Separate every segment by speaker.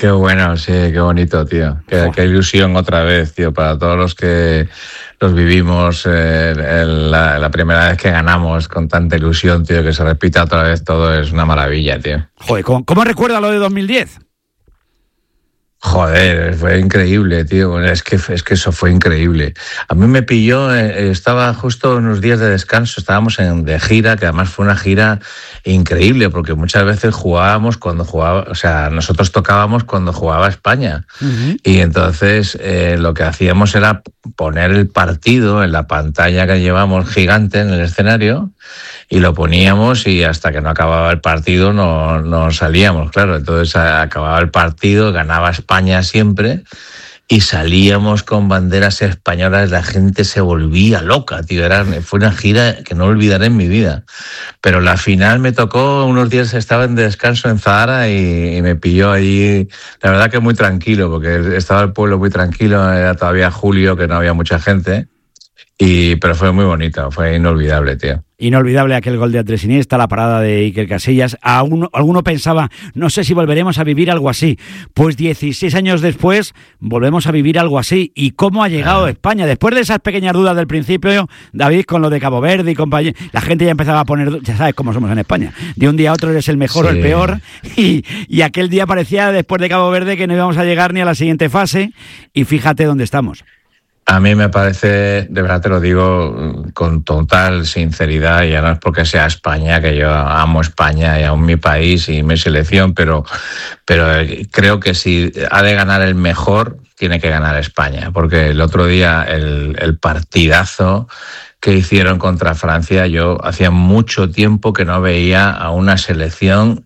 Speaker 1: Qué bueno, sí, qué bonito, tío. Qué ilusión otra vez, tío, para todos los que los vivimos la primera vez que ganamos con tanta ilusión, tío, que se repita otra vez todo es una maravilla, tío.
Speaker 2: Joder, ¿cómo recuerda lo de 2010?
Speaker 1: Joder, fue increíble, tío. Es que eso fue increíble. A mí me pilló, estaba justo unos días de descanso, estábamos de gira, que además fue una gira increíble, porque muchas veces nosotros tocábamos cuando jugaba España. Uh-huh. Y entonces lo que hacíamos era poner el partido en la pantalla que llevamos gigante en el escenario, y lo poníamos y hasta que no acababa el partido no salíamos, claro. Entonces acababa el partido, ganaba España siempre y salíamos con banderas españolas, la gente se volvía loca, tío. Fue una gira que no olvidaré en mi vida. Pero la final me tocó, unos días estaba en descanso en Zahara y me pilló allí, la verdad que muy tranquilo, porque estaba el pueblo muy tranquilo, era todavía julio, que no había mucha gente. Pero fue muy bonito, fue inolvidable, tío.
Speaker 2: Inolvidable aquel gol de Andrés Iniesta, la parada de Iker Casillas. Alguno pensaba, no sé si volveremos a vivir algo así. Pues 16 años después volvemos a vivir algo así. ¿Y cómo ha llegado España? Después de esas pequeñas dudas del principio, David, con lo de Cabo Verde y compañía, la gente ya empezaba a poner, ya sabes cómo somos en España. De un día a otro eres el mejor o el peor. Y aquel día parecía, después de Cabo Verde, que no íbamos a llegar ni a la siguiente fase. Y fíjate dónde estamos.
Speaker 1: A mí me parece, de verdad te lo digo con total sinceridad, y ya no es porque sea España, que yo amo España y amo mi país y mi selección, pero creo que si ha de ganar el mejor, tiene que ganar España, porque el otro día el partidazo que hicieron contra Francia, yo hacía mucho tiempo que no veía a una selección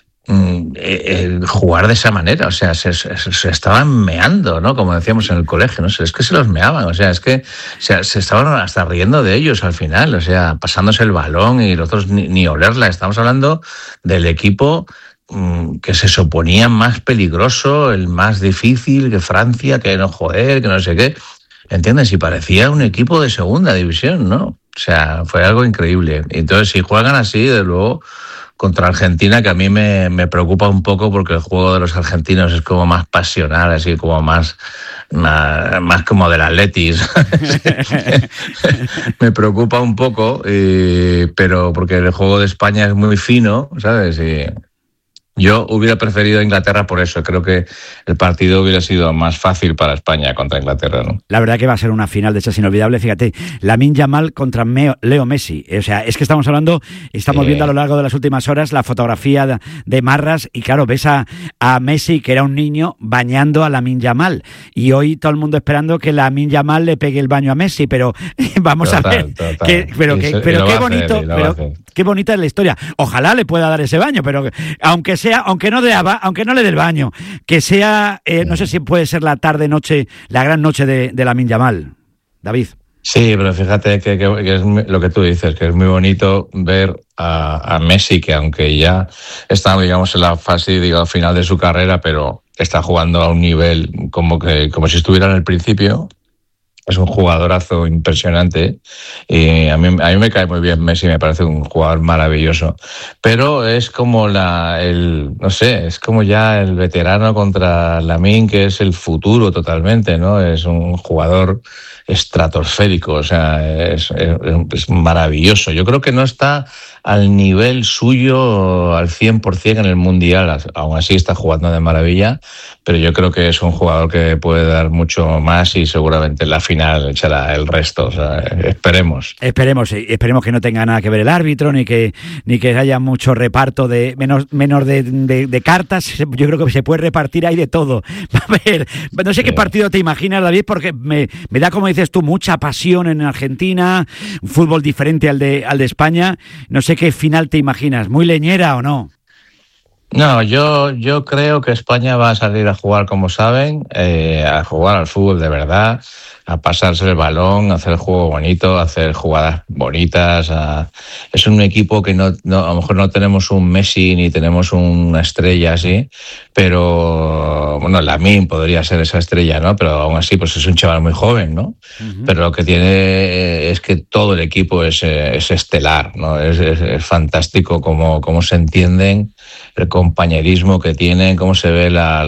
Speaker 1: jugar de esa manera. O sea, se estaban meando, ¿no? Como decíamos en el colegio, ¿no? Es que se los meaban, o sea, es que se estaban hasta riendo de ellos al final, o sea, pasándose el balón y los otros ni olerla. Estamos hablando del equipo que se suponía más peligroso, el más difícil que Francia, que no joder, que no sé qué, ¿entiendes? Y parecía un equipo de segunda división, ¿no? O sea, fue algo increíble. Entonces, si juegan así, de luego, contra Argentina, que a mí me preocupa un poco, porque el juego de los argentinos es como más pasional, así como más como del Atletis. Me preocupa un poco, pero porque el juego de España es muy fino, ¿sabes? Y yo hubiera preferido Inglaterra por eso. Creo que el partido hubiera sido más fácil para España contra Inglaterra, ¿no?
Speaker 2: La verdad que va a ser una final de esas inolvidables. Fíjate, Lamine Yamal contra Leo Messi. O sea, es que estamos viendo a lo largo de las últimas horas la fotografía de Marras y claro, ves a Messi, que era un niño, bañando a Lamine Yamal. Y hoy todo el mundo esperando que Lamine Yamal le pegue el baño a Messi, pero vamos a ver. Pero qué bonita es la historia. Ojalá le pueda dar ese baño, pero aunque no le dé el baño, que sea, no sé si puede ser la gran noche de Lamine Yamal, David.
Speaker 1: Sí, pero fíjate que es lo que tú dices, que es muy bonito ver a Messi, que aunque ya está, digamos, en la fase, final de su carrera, pero está jugando a un nivel como si estuviera en el principio. Es un jugadorazo impresionante y a mí me cae muy bien Messi, me parece un jugador maravilloso. Pero es como es como ya el veterano contra Lamine, que es el futuro totalmente, ¿no? Es un jugador estratosférico, o sea, es maravilloso. Yo creo que no está al nivel suyo al 100% en el Mundial, aún así está jugando de maravilla, pero yo creo que es un jugador que puede dar mucho más y seguramente en la final echará el resto. O sea, esperemos que no tenga nada que ver el árbitro, ni que haya mucho reparto de menos de cartas. Yo creo que se puede repartir ahí de todo. A ver, no sé qué partido te imaginas, David, porque me da, como dices tú, mucha pasión en Argentina, un fútbol diferente al de España. No sé qué final te imaginas, ¿muy leñera o no? No, yo creo que España va a salir a jugar como saben, a jugar al fútbol de verdad, a pasarse el balón, a hacer el juego bonito, a hacer jugadas bonitas. Es un equipo que no, a lo mejor no tenemos un Messi ni tenemos una estrella así, pero bueno, Lamine podría ser esa estrella, ¿no? Pero aún así, pues es un chaval muy joven, ¿no? Uh-huh. Pero lo que tiene es que todo el equipo es estelar, ¿no? Es fantástico cómo se entienden, el compañerismo que tienen, cómo se ve la